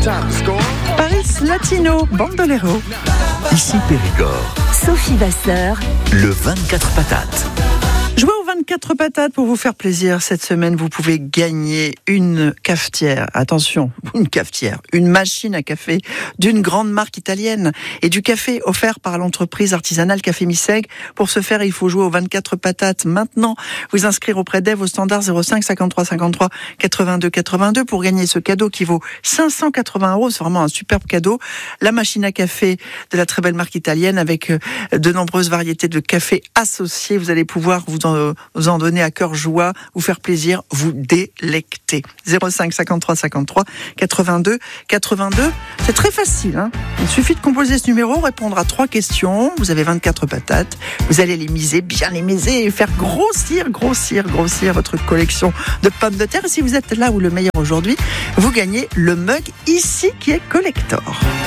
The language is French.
Paris Latino, Bandolero. Ici Périgord. Sophie Vasseur. Le 24 patates. Jouez aux 24 patates pour vous faire plaisir. Cette semaine, vous pouvez gagner une cafetière. Attention, une cafetière, une machine à café d'une grande marque italienne et du café offert par l'entreprise artisanale Café Misseg. Pour ce faire, il faut jouer aux 24 patates. Maintenant, vous inscrire auprès d'Ève au standard 05 53 53 82 82 pour gagner ce cadeau qui vaut 580 €. C'est vraiment un superbe cadeau. La machine à café de la très belle marque italienne avec de nombreuses variétés de café associés. Vous allez pouvoir vous en donner à cœur joie, vous faire plaisir, vous délecter. 05 53 53 82 82. C'est très facile, hein. Il suffit de composer ce numéro, répondre à 3 questions. Vous avez 24 patates. Vous allez les miser, bien les miser et faire grossir votre collection de pommes de terre. Et si vous êtes là où le meilleur aujourd'hui, vous gagnez le mug ici qui est collector.